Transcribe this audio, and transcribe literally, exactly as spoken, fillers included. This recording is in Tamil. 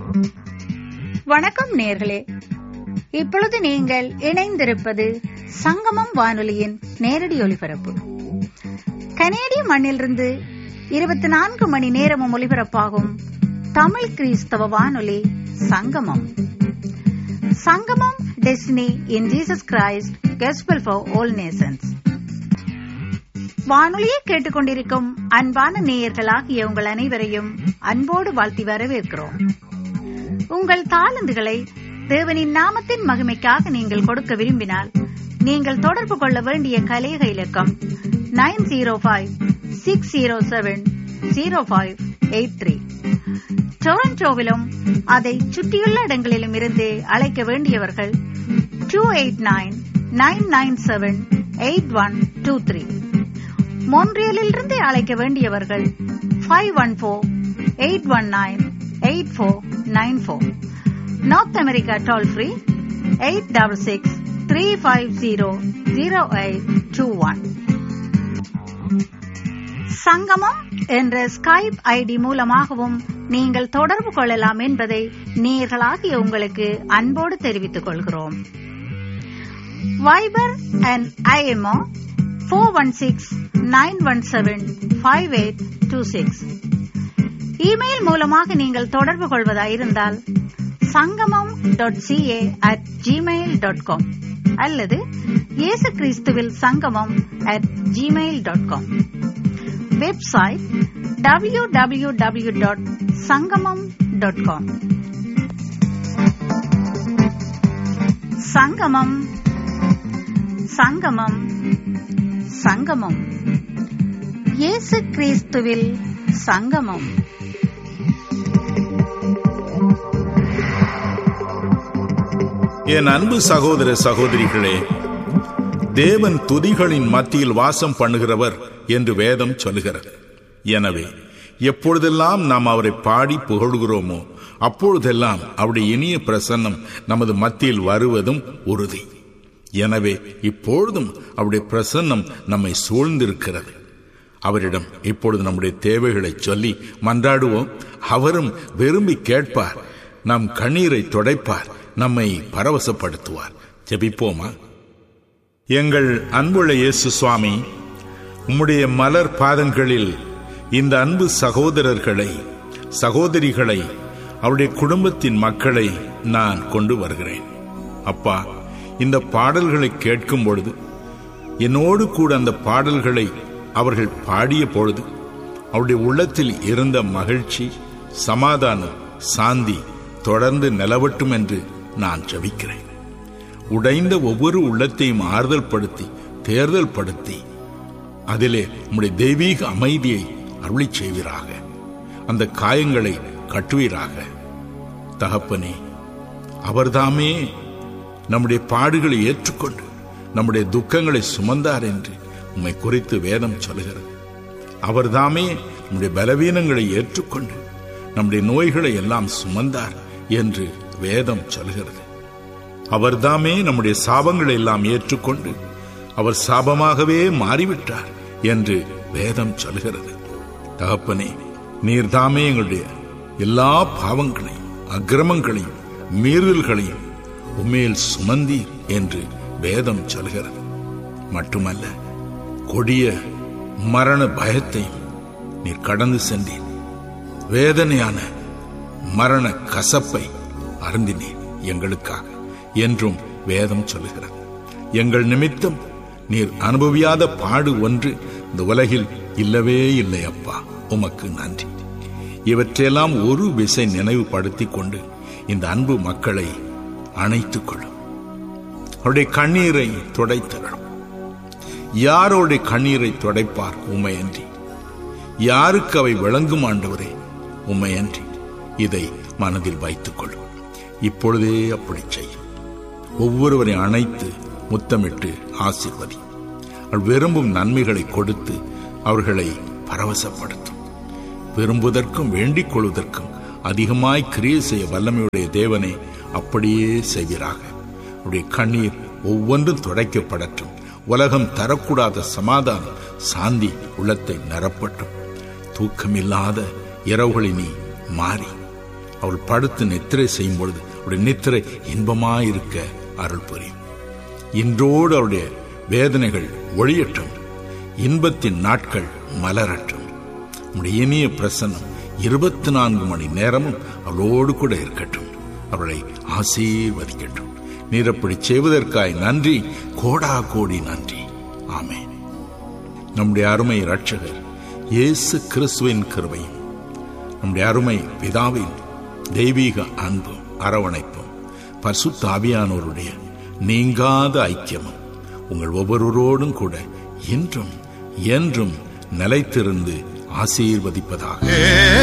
வணக்கம் நேயர்களே, இப்பொழுது நீங்கள் இணைந்திருப்பது சங்கமம் வானொலியின் நேரடி ஒலிபரப்பு. கனேடிய மண்ணிலிருந்து இருபத்தி நான்கு மணி நேரமும் ஒலிபரப்பாகும் தமிழ் கிறிஸ்தவ வானொலி சங்கமம். சங்கமம் destiny in Jesus Christ gospel for all nations. வானொலியை கேட்டுக்கொண்டிருக்கும் அன்பான நேயர்களாகிய உங்கள் அனைவரையும் அன்போடு வாழ்த்தி வரவேற்கிறோம். உங்கள் தாளந்துகளை தேவனின் நாமத்தின் மகிமைக்காக நீங்கள் கொடுக்க விரும்பினால், நீங்கள் தொடர்பு கொள்ள வேண்டிய கலேக இலக்கம் nine zero five six zero seven zero five eight three. டொரண்டோவிலும் அதை சுற்றியுள்ள இடங்களிலும் இருந்து அழைக்க வேண்டியவர்கள் two eight nine nine nine seven eight one two three. மொன்றியலிலிருந்து அழைக்க வேண்டியவர்கள் five one four eight one nine eight four nine four. North America toll free eight double six three five zero zero eight two one. சங்கமம் என்ற ஸ்கைப் ஐடி மூலமாகவும் நீங்கள் தொடர்பு கொள்ளலாம் என்பதை நேயர்களாகிய உங்களுக்கு அன்போடு தெரிவித்துக் கொள்கிறோம். Wiper and IMO four one six nine one seven five eight two six. Email மூலமாக நீங்கள் தொடர்பு கொள்வதாயிருந்தால் சங்கமம் dot CA at Gmail dot com அல்லது இயேசு கிறிஸ்துவில் சங்கமம் at Gmail dot com. Website W W W dot சங்கமம் டாட் காம். சங்கமம் சங்கமம் சங்கமம் இயேசு கிறிஸ்துவில் சங்கமம். என் அன்பு சகோதர சகோதரிகளே, தேவன் துதிகளின் மத்தியில் வாசம் பண்ணுகிறவர் என்று வேதம் சொல்லுகிறது. எனவே எப்பொழுதெல்லாம் நாம் அவரை பாடி புகழ்கிறோமோ அப்பொழுதெல்லாம் அவருடைய இனிய பிரசன்னம் நமது மத்தியில் வருவதும் உறுதி. எனவே இப்பொழுதும் அவருடைய பிரசன்னம் நம்மை சூழ்ந்திருக்கிறது. அவரிடம் இப்பொழுது நம்முடைய தேவைகளை சொல்லி மன்றாடுவோம். அவரும் விரும்பி கேட்பார், நம் கண்ணீரை துடைப்பார், நம்மை பரவசப்படுத்துவார். ஜெபிப்போமா? எங்கள் அன்புள்ள இயேசு சுவாமி, உம்முடைய மலர் பாதங்களில் இந்த அன்பு சகோதரர்களை சகோதரிகளை அவருடைய குடும்பத்தின் மக்களை நான் கொண்டு வருகிறேன். அப்பா, இந்த பாடல்களை கேட்கும் பொழுது என்னோடு கூட அந்த பாடல்களை அவர்கள் பாடிய பொழுது அவருடைய உள்ளத்தில் இருந்த மகிழ்ச்சி, சமாதானம், சாந்தி தொடர்ந்து நிலவட்டும் என்று நான் ஜெபிக்கிறேன். உடைந்த ஒவ்வொரு உள்ளத்தையும் ஆறுதல் படுத்தி தேர்தல் படுத்தி அதிலே உம்முடைய தெய்வீக அமைதியை அருளி செய்வீராக. அந்த காயங்களை கட்டுவீராக. தகப்பனே, அவர்தாமே நம்முடைய பாடுகளை ஏற்றுக்கொண்டு நம்முடைய துக்கங்களை சுமந்தார் என்று உம்மை குறித்து வேதம் சொல்கிறது. அவர்தாமே நம்முடைய பலவீனங்களை ஏற்றுக்கொண்டு நம்முடைய நோய்களை எல்லாம் சுமந்தார் என்று வேதம் சொல்கிறது. அவர்தாமே நம்முடைய சாபங்களை எல்லாம் ஏற்றுக்கொண்டு அவர் சாபமாகவே மாறிவிட்டார் என்று வேதம் சொல்கிறது. தகப்பனே, நீர்தாமே எங்களுடைய எல்லா பாவங்களையும் அக்கிரமங்களையும் மீறல்களையும் உம்மேல் சுமந்தீர் என்று வேதம் சொல்கிறது. மட்டுமல்ல, கொடிய மரண பயத்தையும் நீர் கடந்து சென்றீர். வேதனையான மரண கசப்பை அருந்தினீர் எங்களுக்காக என்றும் வேதம் சொல்கிறது. எங்கள் நிமித்தம் நீர் அனுபவியாத பாடு ஒன்று இந்த உலகில் இல்லவே இல்லை. அப்பா, உமக்கு நன்றி. இவற்றையெல்லாம் ஒரு விசை நினைவுபடுத்திக் கொண்டு இந்த அன்பு மக்களை அணைத்துக் கொள்ளும். அவருடைய கண்ணீரை துடைத்தரும். யாரோடைய கண்ணீரை துடைப்பார்? உம்மையன்றி. யாருக்கு அவை விளங்கும்? ஆண்டவரே, உம்மையன்றி. இதை மனதில் வைத்துக் கொள்ளும். இப்பொழுதே அப்படி செய்யும். ஒவ்வொருவரை அணைத்து முத்தமிட்டு ஆசீர்வதி. அவள் விரும்பும் நன்மைகளை கொடுத்து அவர்களை பரவசப்படுத்தும். விரும்புவதற்கும் வேண்டிக் கொள்வதற்கும் அதிகமாய் கிரியை செய்ய வல்லமையுடைய தேவனே, அப்படியே செய்வீராக. அவருடைய கண்ணீர் ஒவ்வொன்றும் துடைக்கப்படட்டும். உலகம் தரக்கூடாத சமாதானம், சாந்தி உள்ளத்தை நிரப்பட்டும். தூக்கமில்லாத இரவுகளை நீ மாறி அவள் படுத்து நித்திரை செய்யும் பொழுது அவருடைய நித்திரை இன்பமாயிருக்க அருள் புரியும். இன்றோடு அவருடைய வேதனைகள் ஒழியட்டும், இன்பத்தின் நாட்கள் மலரட்டும். நம்முடைய இனிய பிரசன்னம் இருபத்தி நான்கு மணி நேரமும் அவளோடு கூட இருக்கட்டும். அவளை ஆசீர்வதிக்கட்டும். நீர் அப்படி செய்வதற்காய் நன்றி, கோடா கோடி நன்றி. ஆமென். நம்முடைய அருமை இரட்சகர் இயேசு கிறிஸ்துவின் கிருபையும் நம்முடைய அருமை பிதாவின் தெய்வீக அன்பும் அரவணைப்பும் பரிசுத்த ஆவியானோருடைய நீங்காத ஐக்கியமும் உங்கள் ஒவ்வொருவரோடும் கூட இன்றும் என்றும் நிலைத்திருந்து ஆசீர்வதிப்பதாக.